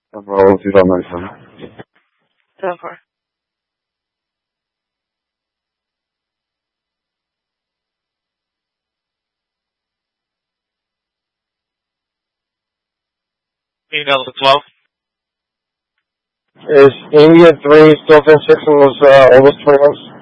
Roll 2097. 7-4. Email to 12. Is Amy at 3 still 10-6 and was almost 20 months?